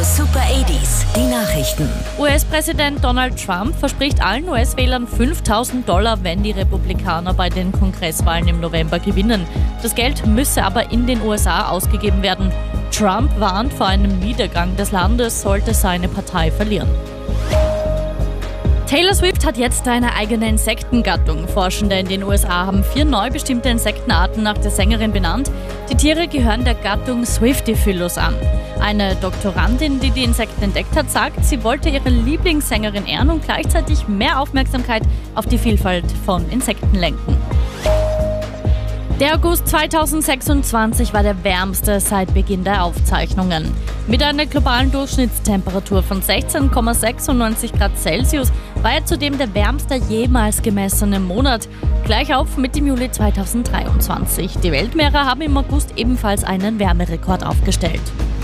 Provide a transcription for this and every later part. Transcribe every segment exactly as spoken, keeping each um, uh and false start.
Super achtziger, die Nachrichten. U S-Präsident Donald Trump verspricht allen U S-Wählern fünftausend Dollar, wenn die Republikaner bei den Kongresswahlen im November gewinnen. Das Geld müsse aber in den U S A ausgegeben werden. Trump warnt vor einem Niedergang des Landes, sollte seine Partei verlieren. Taylor Swift hat jetzt eine eigene Insektengattung. Forschende in den U S A haben vier neu bestimmte Insektenarten nach der Sängerin benannt. Die Tiere gehören der Gattung Swiftophilus an. Eine Doktorandin, die die Insekten entdeckt hat, sagt, sie wollte ihre Lieblingssängerin ehren und gleichzeitig mehr Aufmerksamkeit auf die Vielfalt von Insekten lenken. Der August zweitausendsechsundzwanzig war der wärmste seit Beginn der Aufzeichnungen. Mit einer globalen Durchschnittstemperatur von sechzehn Komma sechsundneunzig Grad Celsius war er zudem der wärmste jemals gemessene Monat. Gleich auf mit dem Juli zweitausenddreiundzwanzig. Die Weltmeere haben im August ebenfalls einen Wärmerekord aufgestellt.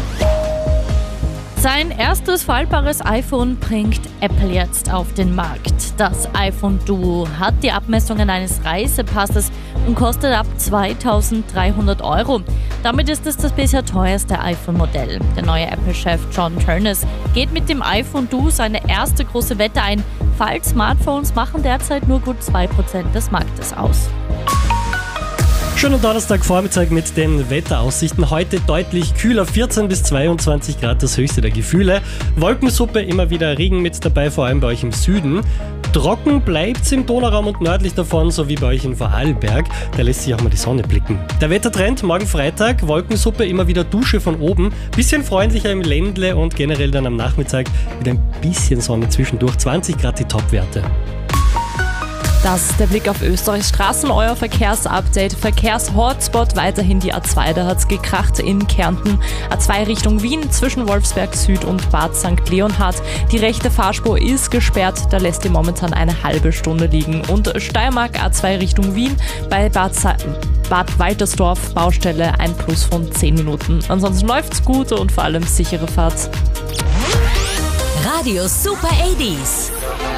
Sein erstes faltbares iPhone bringt Apple jetzt auf den Markt. Das iPhone Duo hat die Abmessungen eines Reisepasses und kostet ab zweitausenddreihundert Euro. Damit ist es das bisher teuerste iPhone-Modell. Der neue Apple-Chef John Ternus geht mit dem iPhone Duo seine erste große Wette ein. Faltsmartphones machen derzeit nur gut zwei Prozent des Marktes aus. Schönen Donnerstagvormittag mit den Wetteraussichten. Heute deutlich kühler, vierzehn bis zweiundzwanzig Grad das höchste der Gefühle. Wolkensuppe, immer wieder Regen mit dabei, vor allem bei euch im Süden. Trocken bleibt's im Donauraum und nördlich davon, so wie bei euch in Vorarlberg. Da lässt sich auch mal die Sonne blicken. Der Wettertrend, morgen Freitag, Wolkensuppe, immer wieder Dusche von oben. Bisschen freundlicher im Ländle und generell dann am Nachmittag mit ein bisschen Sonne zwischendurch. zwanzig Grad die Topwerte. Das ist der Blick auf Österreichs Straßen, euer Verkehrsupdate. Verkehrshotspot weiterhin die A zwei, da hat's gekracht in Kärnten. A zwei Richtung Wien zwischen Wolfsberg Süd und Bad Sankt Leonhard. Die rechte Fahrspur ist gesperrt, da lässt ihr momentan eine halbe Stunde liegen. Und Steiermark A zwei Richtung Wien bei Bad, Sa- Bad Waltersdorf Baustelle ein Plus von zehn Minuten. Ansonsten läuft's gut und vor allem sichere Fahrt. Radio Super achtziger.